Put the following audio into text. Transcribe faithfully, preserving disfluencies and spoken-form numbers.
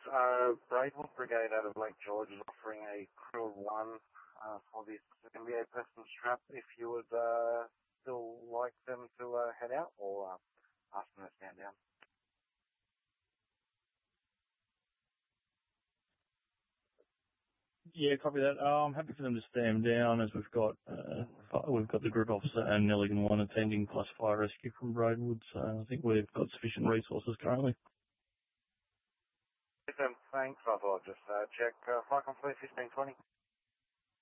Uh, Braidwood Brigade out of Lake George is offering a crew of one uh, for this. It's going to be a person strap if you would uh, still like them to uh, head out or uh, ask them to stand down. Yeah, copy that. Uh, I'm happy for them to stand down as we've got uh, we've got the group officer and Nelligan one attending plus fire rescue from Braidwood, so I think we've got sufficient resources currently. Thanks. I thought I'd just uh, check uh, flight confirmation fifteen twenty.